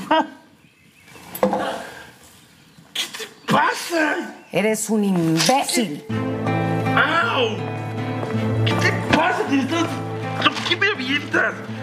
¿Qué te pasa? Eres un imbécil. ¡Au! ¿Qué te pasa? ¿Por qué me avientas?